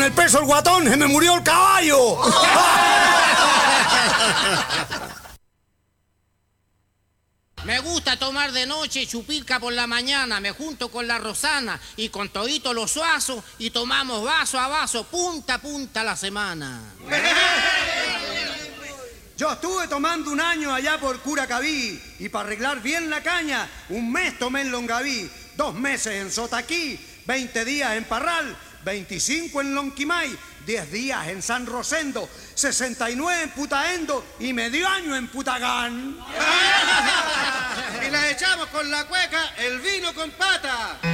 con el peso el guatón, se me murió el caballo. Me gusta tomar de noche, chupirca por la mañana, me junto con la Rosana y con todito los suazos y tomamos vaso a vaso, punta a punta la semana. Yo estuve tomando un año allá por Curacaví y para arreglar bien la caña, un mes tomé en Longaví, 2 meses en Sotaquí, 20 días en Parral, 25 en Lonquimay, 10 días en San Rosendo, 69 en Putaendo y medio año en Putagán. Y las echamos con la cueca, el vino con pata.